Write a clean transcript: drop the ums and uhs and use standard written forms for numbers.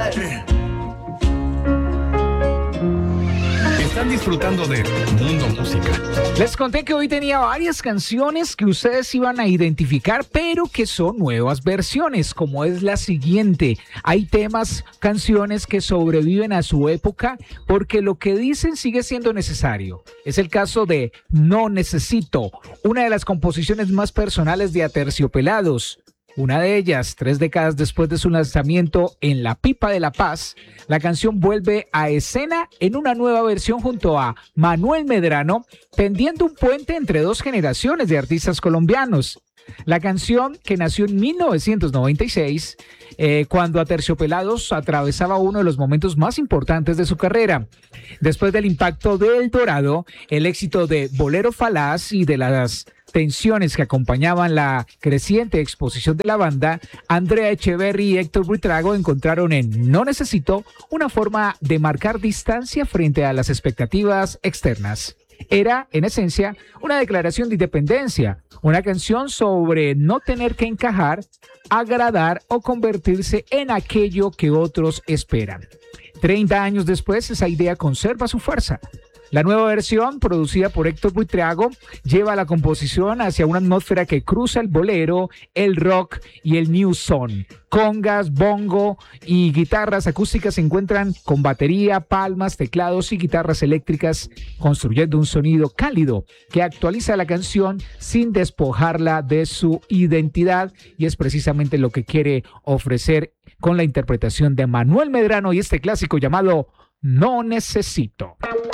Están disfrutando de Mundo Música. Les conté que hoy tenía varias canciones que ustedes iban a identificar, pero que son nuevas versiones, como es la siguiente. Hay temas, canciones que sobreviven a su época porque lo que dicen sigue siendo necesario. Es el caso de No Necesito, una de las composiciones más personales de Aterciopelados. Una de ellas, 3 décadas después de su lanzamiento en La Pipa de la Paz, la canción vuelve a escena en una nueva versión junto a Manuel Medrano, tendiendo un puente entre dos generaciones de artistas colombianos. La canción, que nació en 1996, cuando Aterciopelados atravesaba uno de los momentos más importantes de su carrera. Después del impacto de El Dorado, el éxito de Bolero Falaz y de las tensiones que acompañaban la creciente exposición de la banda, Andrea Echeverry y Héctor Buitrago encontraron en No Necesito una forma de marcar distancia frente a las expectativas externas. Era, en esencia, una declaración de independencia, una canción sobre no tener que encajar, agradar o convertirse en aquello que otros esperan. 30 años después, esa idea conserva su fuerza. La nueva versión, producida por Héctor Buitrago, lleva la composición hacia una atmósfera que cruza el bolero, el rock y el new son. Congas, bongo y guitarras acústicas se encuentran con batería, palmas, teclados y guitarras eléctricas, construyendo un sonido cálido que actualiza la canción sin despojarla de su identidad, y es precisamente lo que quiere ofrecer con la interpretación de Manuel Medrano y este clásico llamado No Necesito.